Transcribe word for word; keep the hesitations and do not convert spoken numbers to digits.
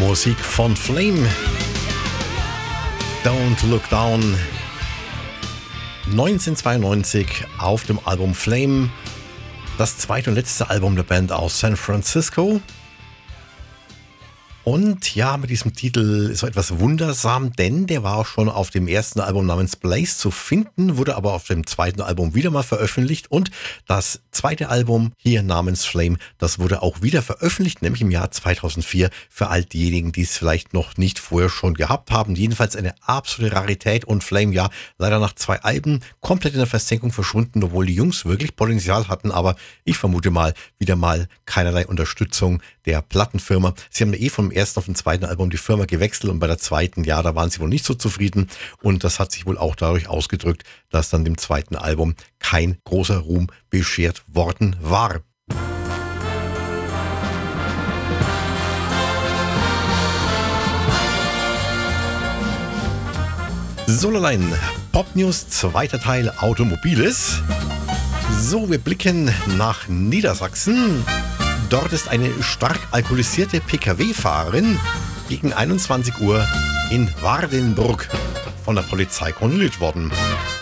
Musik von Flame. Don't Look Down. neunzehnhundertzweiundneunzig auf dem Album Flame. Das zweite und letzte Album der Band aus San Francisco. Und ja, mit diesem Titel so etwas wundersam, denn der war auch schon auf dem ersten Album namens Blaze zu finden, wurde aber auf dem zweiten Album wieder mal veröffentlicht und das zweite Album hier namens Flame, das wurde auch wieder veröffentlicht, nämlich im Jahr zweitausendvier für all diejenigen, die es vielleicht noch nicht vorher schon gehabt haben. Jedenfalls eine absolute Rarität und Flame, ja, leider nach zwei Alben komplett in der Versenkung verschwunden, obwohl die Jungs wirklich Potenzial hatten, aber ich vermute mal wieder mal keinerlei Unterstützung der Plattenfirma. Sie haben ja eh vom ersten auf den zweiten Album die Firma gewechselt und bei der zweiten, ja, da waren sie wohl nicht so zufrieden und das hat sich wohl auch dadurch ausgedrückt, dass dann dem zweiten Album kein großer Ruhm beschert worden war. Sololein, Pop News, zweiter Teil Automobiles. So, wir blicken nach Niedersachsen. Dort ist eine stark alkoholisierte P K W-Fahrerin gegen einundzwanzig Uhr in Wardenburg von der Polizei kontrolliert worden.